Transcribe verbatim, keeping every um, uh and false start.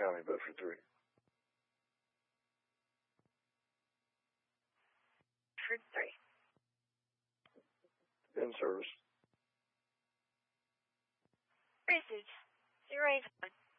County, Bedford three. Bedford three. In service. Received. Zero eight one.